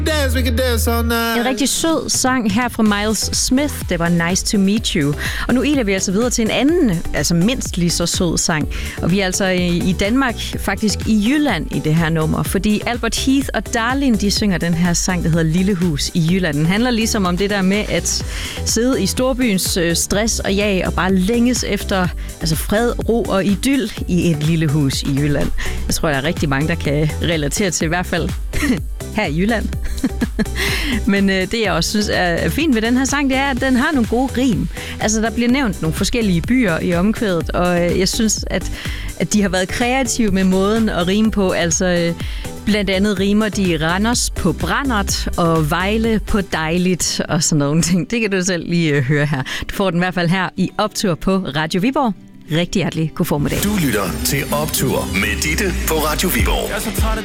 En rigtig sød sang her fra Miles Smith. Det var Nice to Meet You. Og nu iler vi altså videre til en anden, altså mindst lige så sød sang. Og vi er altså i Danmark, faktisk i Jylland i det her nummer. Fordi Albert Heath og Darlin, de synger den her sang, der hedder Lille Hus i Jylland. Den handler ligesom om det der med at sidde i storbyens stress og jag og bare længes efter altså fred, ro og idyll i et lille hus i Jylland. Jeg tror, der er rigtig mange, der kan relatere til i hvert fald her i Jylland. Men det, jeg også synes er fint ved den her sang, det er, at den har nogle gode rim. Altså, der bliver nævnt nogle forskellige byer i omkvædet, og jeg synes, at de har været kreative med måden at rime på. Altså, blandt andet rimer de Randers på brændert og Vejle på dejligt og sådan nogle ting. Det kan du selv lige høre her. Du får den i hvert fald her i Optur på Radio Viborg. Rigtig hjertelig god formiddag. Du lytter til Optur med Ditte på Radio Viborg.